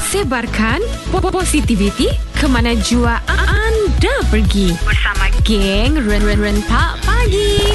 Sebarkan positivity ke mana jua anda pergi bersama geng Rentak Pagi.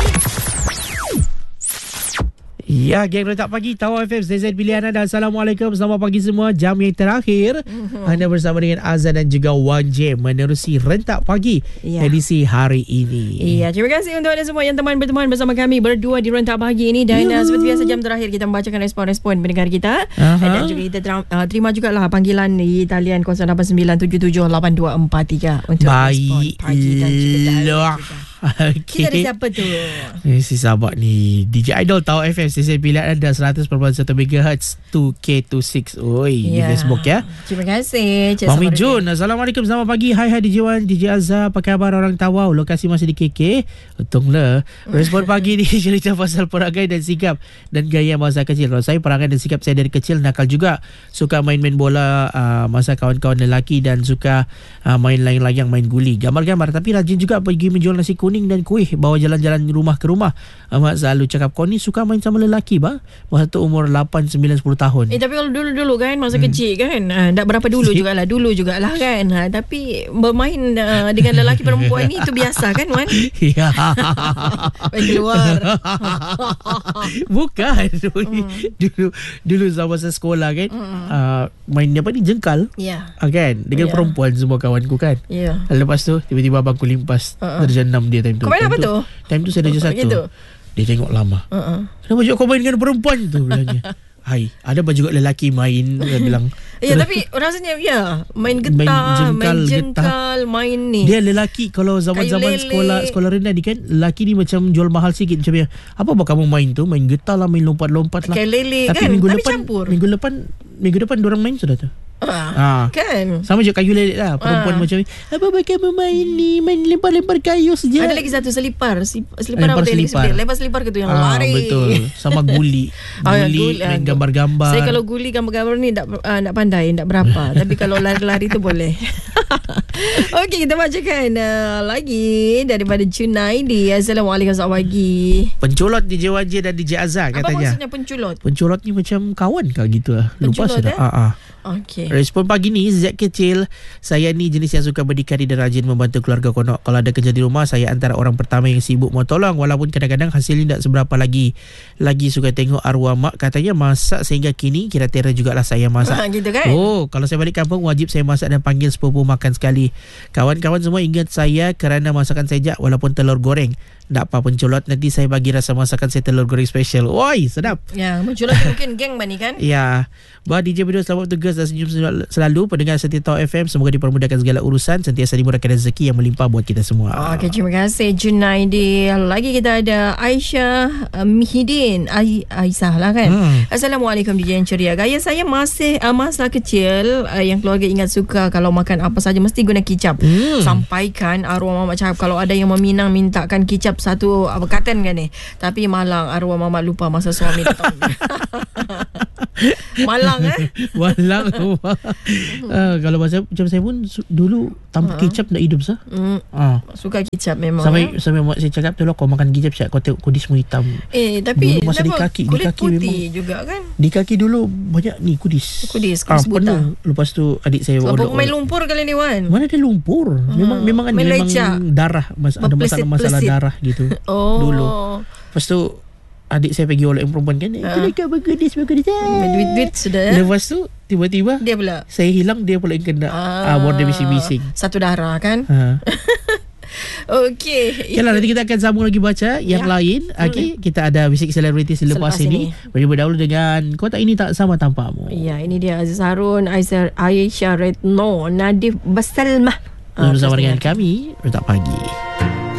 Ya, geng Rentak Pagi Tawau FM ZZ pilihan anda. Assalamualaikum, selamat pagi semua. Jam yang terakhir anda bersama dengan Azan dan juga Wan J menerusi Rentak Pagi edisi hari ini. Ya, terima kasih untuk anda semua yang berteman bersama kami berdua di Rentak Pagi ini. Dan seperti biasa jam terakhir kita membacakan respon-respon pendengar kita. Dan juga kita terima jugalah panggilan di talian 0897782243 untuk respon pagi dan juga dialog. Kita ada siapa tu? Si sahabat ni DJ Idol Tawau FM stesen pilihan anda 100.1 MHz 2K26. Oi, di Facebook ya. Terima kasih Mami Jun. Assalamualaikum, selamat pagi. Hai DJ Wan, DJ Azhar. Apa khabar orang Tawau? Lokasi masih di KK. Untunglah. Respon pagi ni cerita pasal perangai dan sikap dan gaya masa kecil. Kalau saya, perangai dan sikap saya dari kecil nakal juga. Suka main-main bola masa kawan-kawan lelaki dan suka main layang-layang, main guli, gambar-gambar. Tapi rajin juga pergi menjual nasi kuning dan kuih, bawa jalan-jalan rumah ke rumah. Mak selalu cakap, kau ni suka main sama lelaki bah? Masa tu umur 8, 9, 10 tahun. Tapi kalau dulu-dulu kan, masa kecil kan, tak berapa dulu jugalah kan. Tapi bermain dengan lelaki perempuan ni itu biasa kan, Wan? Ya. Main keluar. Bukan. Dulu sama sekolah kan, main apa ni, jengkal. Ya. Kan? Dengan perempuan semua kawanku kan. Ya. Lepas tu tiba-tiba abangku limpas darjah 6 dia time tu. Kau main apa tu? Time tu saya darjah 1. Gitu. Dia tengok lama. Kenapa juga kau main dengan perempuan tu? Bilangnya. Hai, ada juga lelaki main. Dia bilang. Ya, tapi rasanya main getah, main jengkal, main ni. Dia lelaki kalau zaman-zaman sekolah rendah ni kan, lelaki ni macam jual mahal sikit macam ya. Apa kamu main tu? Main getah lah, main lompat-lompat lah. Kayak lele tapi kan. Minggu depan diorang main sudah tu. Kan. Sama je kayu lelek lah. Perempuan macam apa kamu main ni, main lempar-lempar kayu saja. Ada lagi satu selipar apa tu? Lempar selipar ke tu yang lari. Betul. Sama guli. Guli main gambar-gambar. Saya kalau guli gambar-gambar ni tak pandai, tak berapa. Tapi kalau lari-lari tu boleh. Okey, kita bacakan lagi daripada Junaidi. Assalamualaikum, selamat pagi. Penculot DJ Wajir dan DJ Azhar katanya. Apa maksudnya penculot? Penculot ni macam kawan ke gitu lah. Lupa sudah. Okey. Respon pagi ni, sejak kecil saya ni jenis yang suka berdikari dan rajin membantu keluarga konok. Kalau ada kerja di rumah, saya antara orang pertama yang sibuk mau tolong, walaupun kadang-kadang hasilnya tak seberapa lagi. Lagi suka tengok arwah mak katanya masak sehingga kini kira-kira jugalah saya masak. Gitu kan? Kalau saya balik kampung wajib saya masak dan panggil sepupu makan sekali. Kawan-kawan semua ingat saya kerana masakan saya walaupun telur goreng. Tak apa penculot, nanti saya bagi rasa masakan saya telur goreng special. Woi, sedap. Ya, penculot mungkin geng ni kan? Ya. Bah DJ Bidul, selamat tugas dan senyum selalu. Pendengar setia Tawau FM, semoga dipermudahkan segala urusan, sentiasa dimurahkan rezeki yang melimpah buat kita semua. Okey, terima kasih Junaidi. Lagi kita ada Aisyah Mihidin. Aisyah lah kan. Assalamualaikum DJ yang ceria. Gaya saya masih masa kecil yang keluarga ingat suka kalau makan apa saja mesti guna kicap. Sampaikan arwah mamak cakap kalau ada yang meminang mintakan kicap satu katen kan ni. Tapi malang arwah mamak lupa masa suami datang. Malang Malang. Kalau macam saya pun dulu tanpa kicap nak hidup sah. Suka kicap memang. Sampai mak saya cakap tu lah, kau makan kicap siap, kau tengok kudis semua hitam. Tapi dulu masa di kaki putih memang juga kan. Di kaki dulu banyak ni kudis buta. Lepas tu adik saya main lumpur kali ni Wan. Mana ada lumpur. Memang darah ada masalah darah gitu. Dulu. Lepas tu adik saya pergi oleh perempuan kan, kau bergedis duit sudah. Lepas tu tiba-tiba dia pula saya hilang, dia pula yang kena border bising-bising satu darah kan. Okey. Yalah, nanti kita akan sambung lagi baca yang lain. Okey, kita ada bisik selebriti selepas ini. Beri berdahulu dengan Kotak Ini Tak Sama Tampakmu. Ya, ini dia Aziz Harun, Aisyah Retno, Nadif Basalmah. Bersama dengan kami Rentak Pagi.